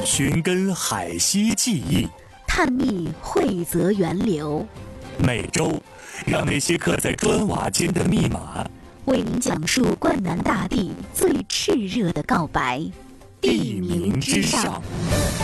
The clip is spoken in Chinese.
寻根海西记忆， 探秘惠泽源流。 每周让那些刻在砖瓦间的密码， 为您讲述灌南大地最炽热的告白。 地名之上。